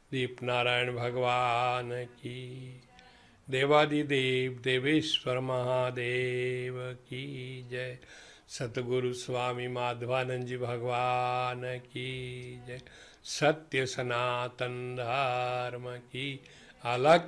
दीप नारायण भगवान की, देवादिदेव देवेश्वर महादेव की जय। सतगुरु स्वामी माधवानंद जी भगवान की जय। सत्य सनातन धर्म की अलख